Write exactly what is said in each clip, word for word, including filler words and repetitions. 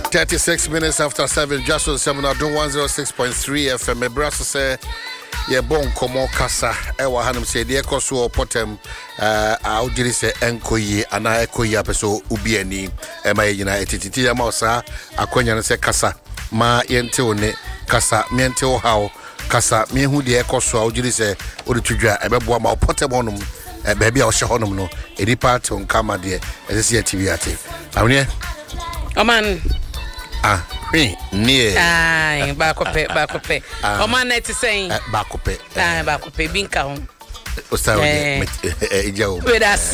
thirty-six minutes after seven, just on seven, I do one oh six point three F M. My brother say, yeah, bon, komo kasa. Ewa hanum say, dear koso potem, uh, I'll do this enkoye, and I ekoye apeso ubieni, ema yina etiti ya mausa, akonya se kasa, ma yente one kasa, miente o how, kasa, mi hu dear koso, I'll do this, odi tujua, ebe boa ma potem onum, baby, I'll show honum no, edi part on kama dear, as this T V ate. Amne? Oman. Ah, oui, near. Ah, bakope, bakope. Oman net saying bakope. Ah, bakope, binka home. Osta ejao. With us.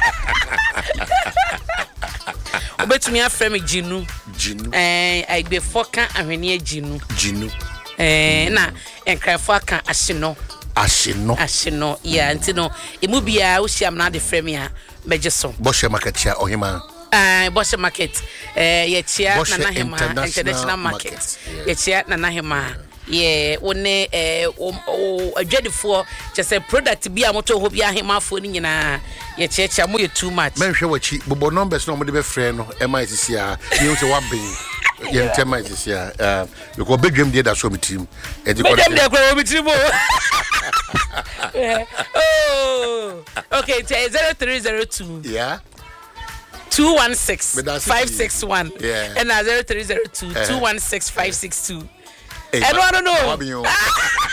Obetumi afrɛ me Jinu. Jinu. Eh, I be foka ahwene Jinu. Jinu. Eh, na enkrafo aka Ashino. Ashino. Ashino. Yeah, nti no, emu bia wo hia na de frɛ me a mejeso. Boshe market chia ohima. Ah, Boshe market. Eh, yechia na nahema international market. Yechia na nahema. Yeah, one eh o adwadifo just product bi a moto ho bi ahemafo ni nyina yechia chia mo ye too much. Men hwe wachi bobo numbers no mo de be frɛ no e ma isisi a you say what be ye ntema isisi a uh because bedwam de da so mitim e di ko bedwam de ko mitim oh okay zero three zero two yeah two one six five six one yeah and zero three zero two two one six five six two. And I don't know.